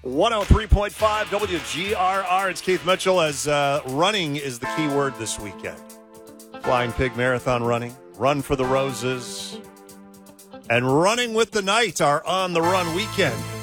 103.5 WGRR. It's Keith Mitchell as running is the key word this weekend. Flying Pig Marathon running, Run for the Roses, and Running with the Night are on the run weekend.